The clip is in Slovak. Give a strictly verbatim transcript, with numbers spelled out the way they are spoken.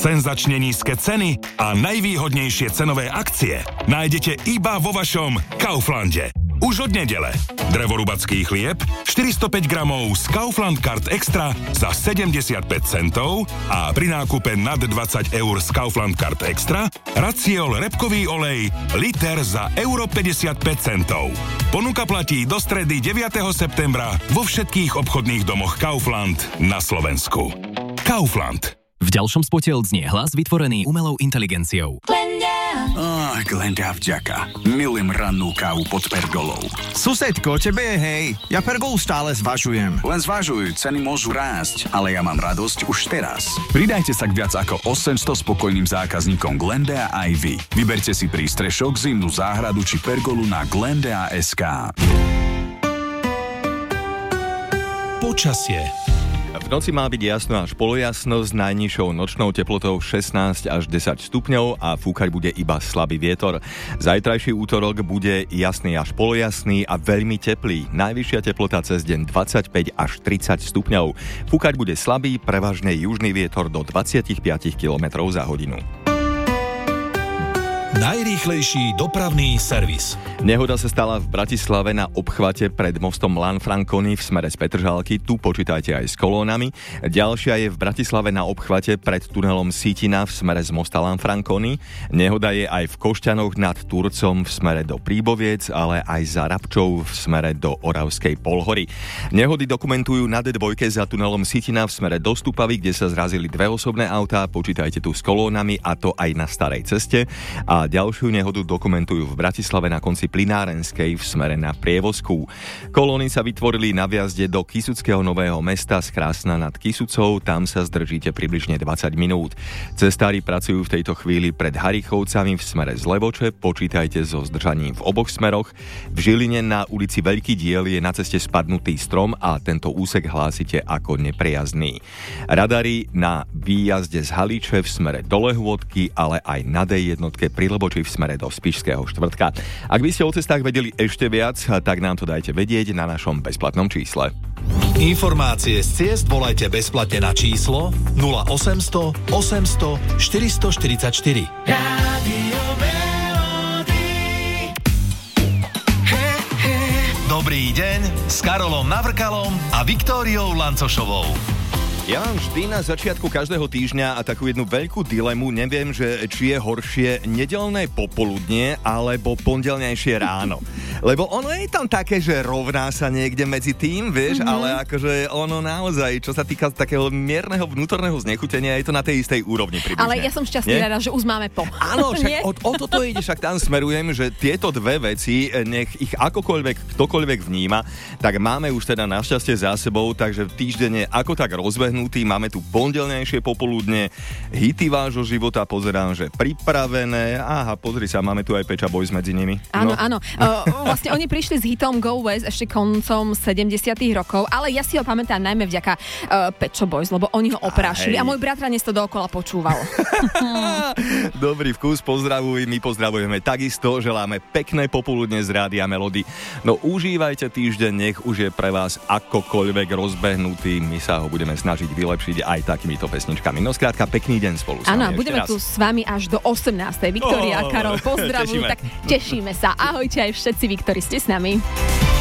Senzačne nízke ceny a najvýhodnejšie cenové akcie nájdete iba vo vašom Kauflande. Už od nedele. Drevorúbacký chlieb štyristopäť gramov z Kaufland Card Extra za sedemdesiatpäť centov a pri nákupe nad dvadsať eur z Kaufland Card Extra Raciol repkový olej liter za euro päťdesiatpäť centov. Ponuka platí do stredy deviateho septembra vo všetkých obchodných domoch Kaufland na Slovensku. Kaufland. V ďalšom spote odznie hlas vytvorený umelou inteligenciou. Ah, Glenda vďaka. Milujem rannú kávu pod pergolou. Susedko, tebe je hej. Ja pergolu stále zvažujem. Len zvažuj, ceny môžu rásť, ale ja mám radosť už teraz. Pridajte sa k viac ako osemsto spokojným zákazníkom Glenda aj vy. Vyberte si prístrešok, zimnú záhradu či pergolu na glenda bodka es ká. Počasie. V noci má byť jasno až polojasno s najnižšou nočnou teplotou šestnásť až desať stupňov a fúkať bude iba slabý vietor. Zajtrajší útorok bude jasný až polojasný a veľmi teplý. Najvyššia teplota cez deň dvadsaťpäť až tridsať stupňov. Fúkať bude slabý, prevažne južný vietor do dvadsaťpäť kilometrov za hodinu. Najrýchlejší dopravný servis. Nehoda sa stala v Bratislave na obchvate pred mostom Lanfranconi v smere z Petržalky. Tu počítajte aj s kolónami. Ďalšia je v Bratislave na obchvate pred tunelom Sitina v smere z mosta Lanfranconi. Nehoda je aj v Košťanoch nad Turcom v smere do Príboviec, ale aj za Rabčou v smere do Oravskej Polhory. Nehody dokumentujú na dé dva za tunelom Sitina v smere do Stupavy, kde sa zrazili dve osobné autá. Počítajte tu s kolónami, a to aj na starej ceste. A ďalšiu nehodu dokumentujú v Bratislave na konci Plinárenskej v smere na Prievozku. Kolóny sa vytvorili na vjazde do Kysuckého Nového Mesta z Krásna nad Kysucou, tam sa zdržíte približne dvadsať minút. Cestári pracujú v tejto chvíli pred Harichovcami v smere z Levoče, počítajte so zdržaním v oboch smeroch. V Žiline na ulici Veľký diel je na ceste spadnutý strom a tento úsek hlásite ako nepriazný. Radary na výjazde z Haliče v smere do Lehôdky, ale aj na dé jedna pri Leboči v smere do Spišského štvrtka. Ak by ste o cestách vedeli ešte viac, tak nám to dajte vedieť na našom bezplatnom čísle. Informácie z ciest volajte bezplatne na číslo nula osemsto osemsto štyristoštyridsaťštyri. Rádio Melody. He, he. Dobrý deň s Karolom Navrkalom a Viktóriou Lancošovou. Ja mám vždy na začiatku každého týždňa a takú jednu veľkú dilemu, neviem, že či je horšie nedeľné popoludnie alebo pondelnejšie ráno. Lebo ono je tam také, že rovná sa niekde medzi tým, vieš, mm-hmm. ale akože ono naozaj, čo sa týka takého mierneho vnútorného znechutenia, je to na tej istej úrovni približne. Ale ja som šťastný rada, že už máme po. Áno, však o, o toto ide, však tam smerujem, že tieto dve veci, nech ich akokoľvek, ktokoľvek vníma, tak máme už teda našťastie za sebou, takže týždenne ako tak rozbehnú. Máme tu pondelnejšie popoludne, hity vášho života, pozerám, že pripravené. Aha, pozri sa, máme tu aj Peča Boys medzi nimi. Áno, no. áno. Uh, vlastne oni prišli s hitom Go West ešte koncom sedemdesiatych rokov, ale ja si ho pamätám najmä vďaka uh, Pečo Boys, lebo oni ho oprášili a, a môj bratranec to dookola počúval. Dobrý vkus, pozdravuj, my pozdravujeme takisto, želáme pekné popoludne z Rádia Melody. No užívajte týždeň, nech už je pre vás akokoľvek rozbehnutý, my sa ho budeme snažiť vylepšiť aj takýmito pesničkami. No skrátka, pekný deň spolu s vami. Áno, budeme tu s vami až do osemnástej. Viktória a Karol pozdravujú, tak tešíme sa. Ahojte aj všetci vy, ktorí ste s nami.